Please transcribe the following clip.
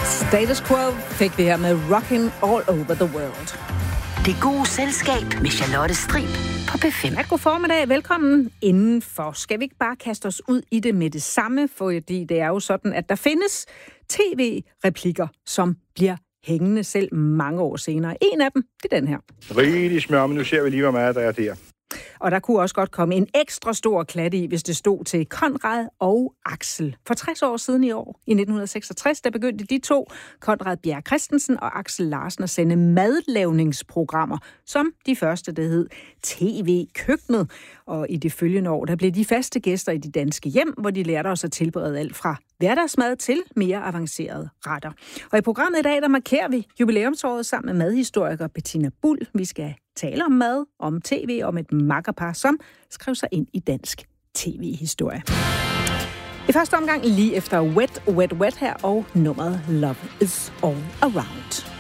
Status Quo fik vi her med Rockin' All Over the World. Det gode selskab med Charlotte Strib på P5. Ja, god formiddag. Velkommen indenfor. Skal vi ikke bare kaste os ud i det med det samme? Fordi det er jo sådan, at der findes tv-replikker, som bliver hængende selv mange år senere. En af dem, det er den her. Rigtig smør, men nu ser vi lige, hvor meget der er der. Og der kunne også godt komme en ekstra stor klat i, hvis det stod til Conrad og Axel. For 60 år siden i år, i 1966, der begyndte de to, Conrad Bjerre Christensen og Axel Larsen, at sende madlavningsprogrammer, som de første, der hed TV-køkkenet. Og i det følgende år, der blev de faste gæster i de danske hjem, hvor de lærte os at tilberede alt fra hverdagsmad til mere avancerede retter. Og i programmet i dag, der markerer vi jubilæumsåret sammen med madhistoriker Bettina Bull. Vi skal tale om mad, om tv, om et makkerpar, som skrev sig ind i dansk tv-historie. I første omgang lige efter Wet, Wet, Wet her, og nummeret Love is All Around.